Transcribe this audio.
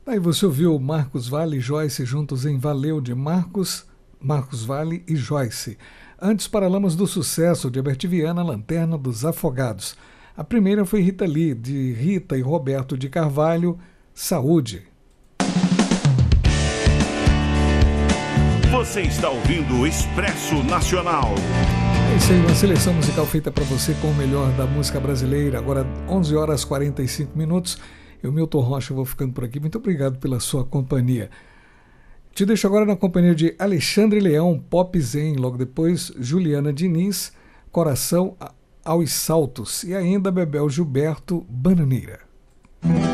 Aí você ouviu Marcos Valle e Joyce juntos em Valeu de Marcos Valle e Joyce. Antes, Paralamas do Sucesso de Herbert Viana, Lanterna dos Afogados. A primeira foi Rita Lee, de Rita e Roberto de Carvalho, Saúde. Você está ouvindo o Expresso Nacional. É isso aí, uma seleção musical feita para você com o melhor da música brasileira. Agora 11 horas 45 minutos. Eu, Milton Rocha, vou ficando por aqui. Muito obrigado pela sua companhia. Te deixo agora na companhia de Alexandre Leão, Pop Zen. Logo depois, Juliana Diniz, Coração aos Saltos. E ainda Bebel Gilberto, Bananeira.